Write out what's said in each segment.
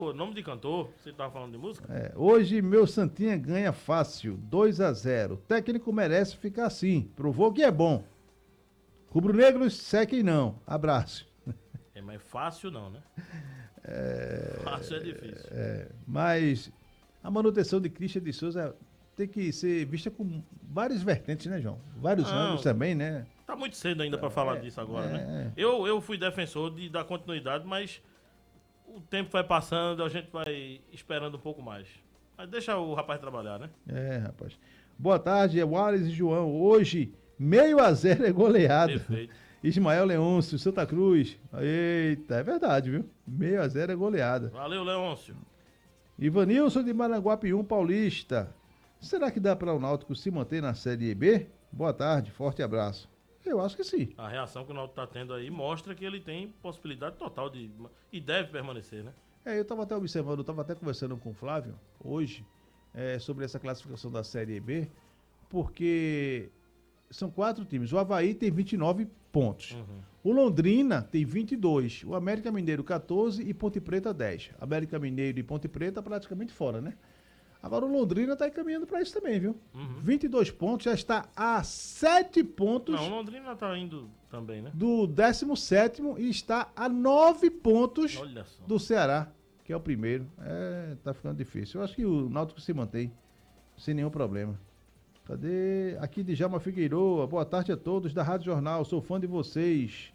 Pô, nome de cantor, você tava falando de música? Hoje meu Santinha ganha fácil, 2-0. Técnico merece ficar assim, provou que é bom. Rubro-negros sequem não. Abraço. Mas fácil não, né? Fácil é difícil. Mas a manutenção de Christian de Souza tem que ser vista com várias vertentes, né, João? Vários ângulos também, né? Tá muito cedo ainda pra falar disso agora, né? Eu fui defensor de dar continuidade, mas o tempo vai passando, a gente vai esperando um pouco mais. Mas deixa o rapaz trabalhar, né? Rapaz. Boa tarde, é Wallace e João. Hoje, 0-0 é goleada. Perfeito. Ismael Leôncio, Santa Cruz. Eita, é verdade, viu? 0-0 é goleada. Valeu, Leôncio. Ivanilson de Maranguapium, Paulista. Será que dá para o Náutico se manter na Série B? Boa tarde, forte abraço. Eu acho que sim. A reação que o Náutico está tendo aí mostra que ele tem possibilidade total de... E deve permanecer, né? Eu estava até observando, eu estava até conversando com o Flávio hoje sobre essa classificação da Série B, porque são 4 times. O Avaí tem 29 pontos. O Londrina tem 22. O América Mineiro 14 e Ponte Preta 10. América Mineiro e Ponte Preta praticamente fora, né? Agora o Londrina está encaminhando para isso também, viu? 22 pontos, já está a 7 pontos. Não, o Londrina está indo também, né? Do 17º e está a 9 pontos do Ceará, que é o primeiro. Tá ficando difícil. Eu acho que o Náutico se mantém sem nenhum problema. Cadê? Aqui de Djalma Figueiroa. Boa tarde a todos da Rádio Jornal. Sou fã de vocês.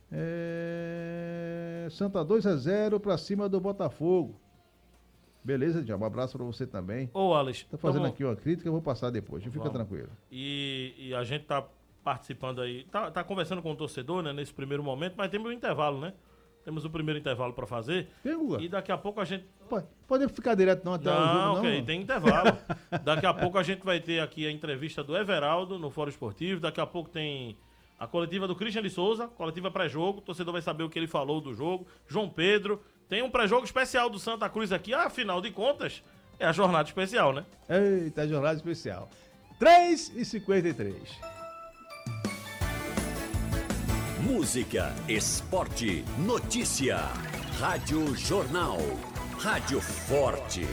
Santa 2-0 para cima do Botafogo. Beleza, Djalma. Um abraço pra você também. Ô, Alex. Tá fazendo aqui uma crítica, eu vou passar depois. Fica tranquilo. E a gente tá participando aí, tá conversando com o torcedor, né, nesse primeiro momento, mas temos um intervalo, né? Temos o primeiro intervalo pra fazer. Tem, Guga? E daqui a pouco a gente... Pode ficar direto não até o jogo, não? Ok, tem intervalo. Daqui a pouco a gente vai ter aqui a entrevista do Everaldo no Fórum Esportivo. Daqui a pouco tem a coletiva do Christian de Souza, coletiva pré-jogo. O torcedor vai saber o que ele falou do jogo. João Pedro... Tem um pré-jogo especial do Santa Cruz aqui. Afinal de contas, é a jornada especial, né? Eita, a jornada especial. 3h53. Música, esporte, notícia. Rádio Jornal. Rádio Forte.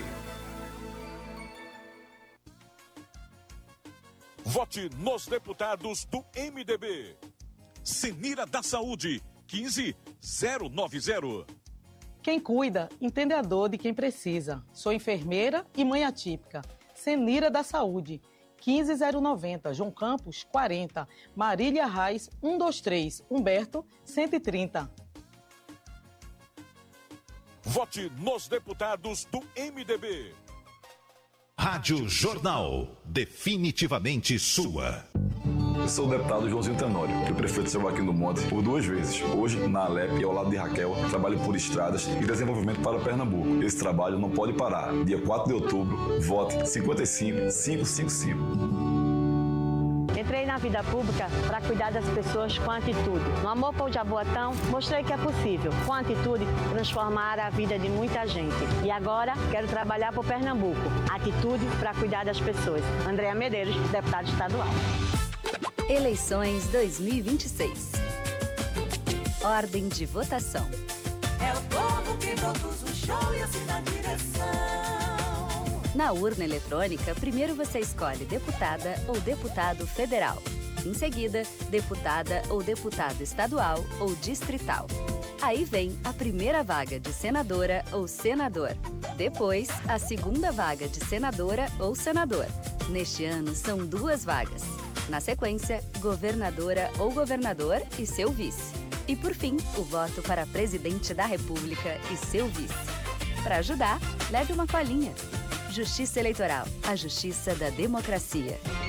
Vote nos deputados do MDB. Senira da Saúde, 15090. Quem cuida, entende a dor de quem precisa. Sou enfermeira e mãe atípica. Senira da Saúde, 15090. João Campos, 40. Marília Reis, 123. Humberto, 130. Vote nos deputados do MDB. Rádio Jornal, definitivamente sua. Eu sou o deputado Joãozinho Tenório, que o prefeito chegou aqui no Monte por 2 vezes. Hoje, na Alep e ao lado de Raquel, trabalho por estradas e desenvolvimento para Pernambuco. Esse trabalho não pode parar. Dia 4 de outubro, vote 55555. Entrei na vida pública para cuidar das pessoas com atitude. No Amor por Jaboatão, mostrei que é possível, com atitude, transformar a vida de muita gente. E agora, quero trabalhar por Pernambuco. Atitude para cuidar das pessoas. Andréa Medeiros, deputada estadual. Eleições 2026. Ordem de votação. É o povo que produz o show e assina a direção. Na urna eletrônica, primeiro você escolhe deputada ou deputado federal. Em seguida, deputada ou deputado estadual ou distrital. Aí vem a primeira vaga de senadora ou senador. Depois, a segunda vaga de senadora ou senador. Neste ano, são 2 vagas. Na sequência, governadora ou governador e seu vice. E por fim, o voto para presidente da República e seu vice. Para ajudar, leve uma colinha. Justiça Eleitoral, a justiça da democracia.